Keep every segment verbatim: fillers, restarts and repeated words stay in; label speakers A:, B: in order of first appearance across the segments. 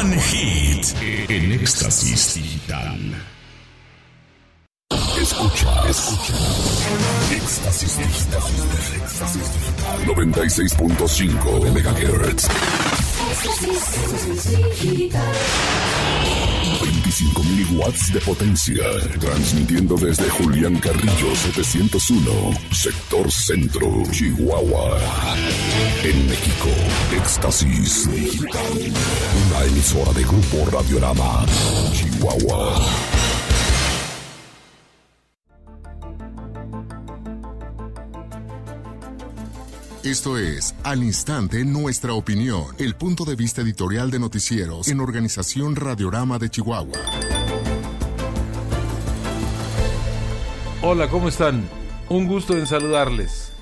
A: One Hit en Éxtasis Digital. Escucha, escucha. Éxtasis Digital. Éxtasis Digital. noventa y seis punto cinco de megahertz. Éxtasis Digital. veinticinco mil watts de potencia. Transmitiendo desde Julián Carrillo setecientos uno, Sector Centro, Chihuahua. En México, Éxtasis Digital. Una emisora de Grupo Radiorama, Chihuahua.
B: Esto es Al Instante Nuestra Opinión, el punto de vista editorial de noticieros en Organización Radiorama de Chihuahua.
C: Hola, ¿cómo están? Un gusto en saludarles.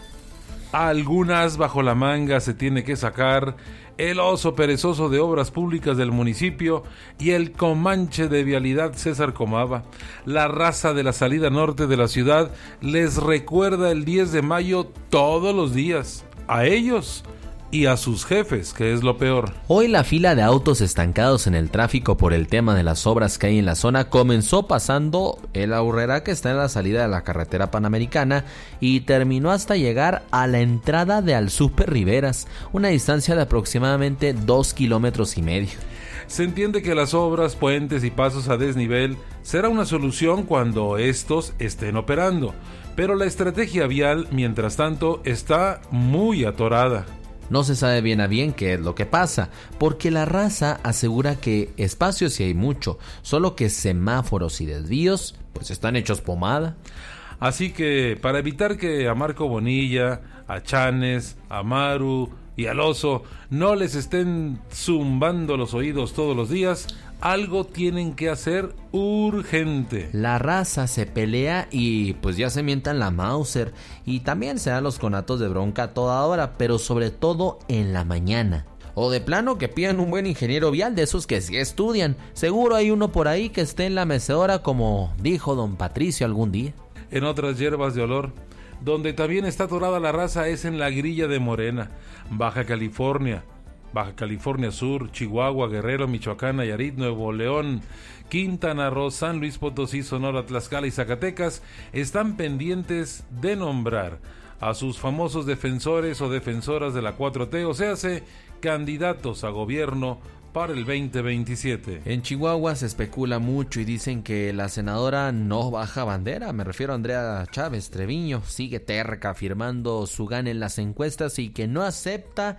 C: Algunas bajo la manga se tiene que sacar el oso perezoso de obras públicas del municipio y el comanche de vialidad César Comava. La raza de la salida norte de la ciudad les recuerda el diez de mayo todos los días. A ellos y a sus jefes, que es lo peor.
D: Hoy la fila de autos estancados en el tráfico por el tema de las obras que hay en la zona comenzó pasando el Aurrera, que está en la salida de la carretera panamericana, y terminó hasta llegar a la entrada de Alsupe Riveras, una distancia de aproximadamente dos kilómetros y medio.
C: Se entiende que las obras, puentes y pasos a desnivel será una solución cuando estos estén operando, pero la estrategia vial, mientras tanto, está muy atorada.
D: No se sabe bien a bien qué es lo que pasa, porque la raza asegura que espacios sí hay mucho, solo que semáforos y desvíos pues están hechos pomada.
C: Así que para evitar que a Marco Bonilla, a Chanes, a Maru y al oso no les estén zumbando los oídos todos los días, algo tienen que hacer urgente.
D: La raza se pelea y pues ya se mientan la Mauser, y también se dan los conatos de bronca a toda hora, pero sobre todo en la mañana. O de plano que pidan un buen ingeniero vial, de esos que sí estudian. Seguro hay uno por ahí que esté en la mecedora, como dijo don Patricio algún día.
C: En otras hierbas de olor, donde también está atorada la raza, es en la grilla de Morena, Baja California, Baja California Sur, Chihuahua, Guerrero, Michoacán, Nayarit, Nuevo León, Quintana Roo, San Luis Potosí, Sonora, Tlaxcala y Zacatecas están pendientes de nombrar a sus famosos defensores o defensoras de la cuatro T, o sea, candidatos a gobierno para el veinte veintisiete.
D: En Chihuahua se especula mucho y dicen que la senadora no baja bandera. Me refiero a Andrea Chávez Treviño. Sigue terca, afirmando su gana en las encuestas y que no acepta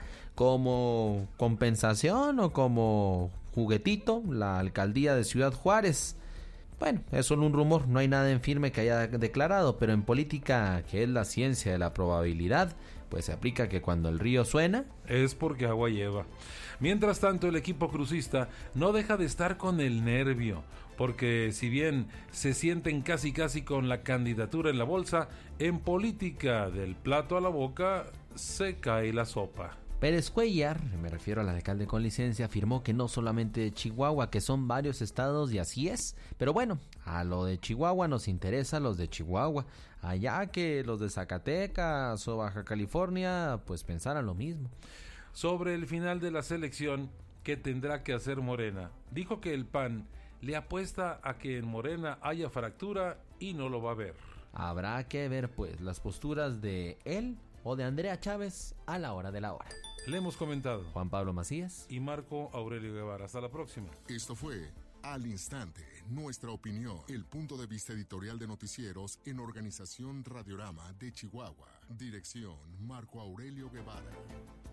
D: como compensación o como juguetito la alcaldía de Ciudad Juárez. Bueno, es solo un rumor, no hay nada en firme que haya declarado, pero en política, que es la ciencia de la probabilidad, pues se aplica que cuando el río suena
C: es porque agua lleva. Mientras tanto, el equipo crucista no deja de estar con el nervio, porque si bien se sienten casi casi con la candidatura en la bolsa, en política del plato a la boca se cae la sopa.
D: Pérez Cuellar, me refiero al alcalde con licencia, afirmó que no solamente Chihuahua, que son varios estados y así es. Pero bueno, a lo de Chihuahua nos interesa los de Chihuahua. Allá que los de Zacatecas o Baja California pues pensaran lo mismo.
C: Sobre el final de la selección que tendrá que hacer Morena, dijo que el P A N le apuesta a que en Morena haya fractura y no lo va a ver.
D: Habrá que ver pues las posturas de él o de Andrea Chávez a la hora de la hora.
C: Le hemos comentado
D: Juan Pablo Macías
C: y Marco Aurelio Guevara. Hasta la próxima.
B: Esto fue Al Instante, Nuestra Opinión, el punto de vista editorial de noticieros en Organización Radiorama de Chihuahua. Dirección Marco Aurelio Guevara.